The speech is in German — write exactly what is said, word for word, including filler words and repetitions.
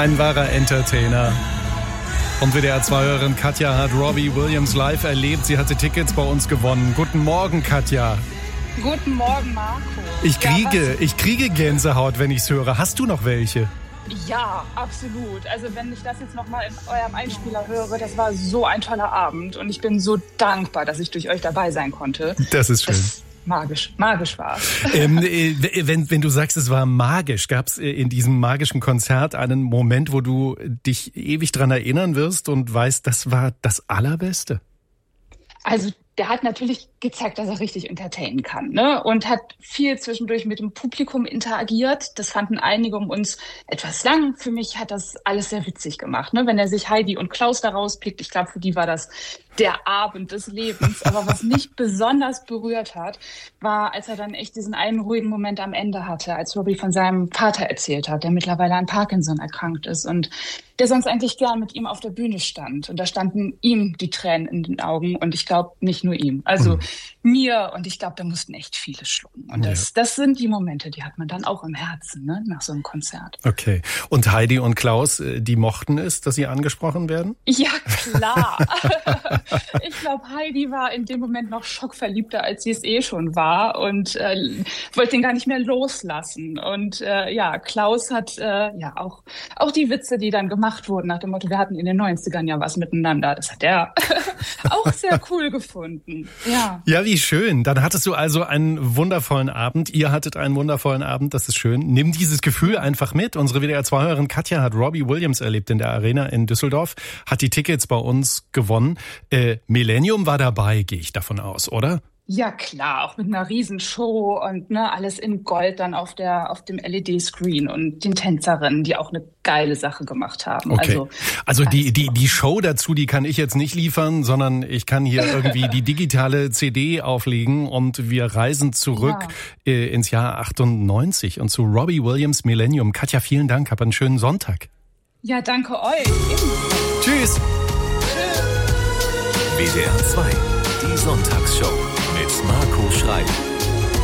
Ein wahrer Entertainer. Und W D R zwei-Hörerin Katja hat Robbie Williams live erlebt. Sie hatte Tickets bei uns gewonnen. Guten Morgen, Katja. Guten Morgen, Marco. Ich kriege, ja, ich kriege Gänsehaut, wenn ich es höre. Hast du noch welche? Ja, absolut. Also wenn ich das jetzt nochmal in eurem Einspieler höre, das war so ein toller Abend. Und ich bin so dankbar, dass ich durch euch dabei sein konnte. Das ist schön. Das magisch, magisch war es. Ähm, wenn, wenn du sagst, es war magisch, gab es in diesem magischen Konzert einen Moment, wo du dich ewig dran erinnern wirst und weißt, das war das Allerbeste? Also der hat natürlich gezeigt, dass er richtig entertainen kann, ne? Und hat viel zwischendurch mit dem Publikum interagiert. Das fanden einige um uns etwas lang. Für mich hat das alles sehr witzig gemacht, ne? Wenn er sich Heidi und Klaus da rauspickt. Ich glaube, für die war das der Abend des Lebens. Aber was mich besonders berührt hat, war, als er dann echt diesen einen ruhigen Moment am Ende hatte, als Robbie von seinem Vater erzählt hat, der mittlerweile an Parkinson erkrankt ist und der sonst eigentlich gern mit ihm auf der Bühne stand. Und da standen ihm die Tränen in den Augen und ich glaube, nicht nur ihm. Also mhm. mir, und ich glaube, da mussten echt viele schlucken. Und das, ja. das sind die Momente, die hat man dann auch im Herzen, ne, nach so einem Konzert. Okay. Und Heidi und Klaus, die mochten es, dass sie angesprochen werden? Ja, klar. Ich glaube, Heidi war in dem Moment noch schockverliebter, als sie es eh schon war und äh, wollte ihn gar nicht mehr loslassen. Und äh, ja, Klaus hat äh, ja auch, auch die Witze, die dann gemacht wurden, nach dem Motto, wir hatten in den neunzigern ja was miteinander. Das hat er auch sehr cool gefunden. Ja. Ja, wie schön. Dann hattest du also einen wundervollen Abend. Ihr hattet einen wundervollen Abend, das ist schön. Nimm dieses Gefühl einfach mit. Unsere W D R zwei-Hörerin Katja hat Robbie Williams erlebt in der Arena in Düsseldorf, hat die Tickets bei uns gewonnen. Äh, Millennium war dabei, gehe ich davon aus, oder? Ja, klar, auch mit einer Riesenshow und ne, alles in Gold dann auf der auf dem L E D-Screen und den Tänzerinnen, die auch eine geile Sache gemacht haben. Okay. Also, also die die die Show dazu, die kann ich jetzt nicht liefern, sondern ich kann hier irgendwie die digitale C D auflegen und wir reisen zurück ja. äh, ins Jahr achtundneunzig und zu Robbie Williams Millennium. Katja, vielen Dank, hab einen schönen Sonntag. Ja, danke euch. Tschüss. W D R zwei, die Sonntagsshow mit Marco Schrei.